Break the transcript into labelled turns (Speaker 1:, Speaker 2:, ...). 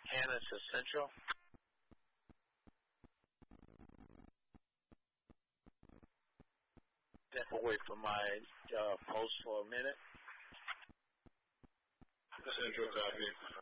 Speaker 1: Hannah to Central. Step away from my post for a minute.
Speaker 2: Central copy.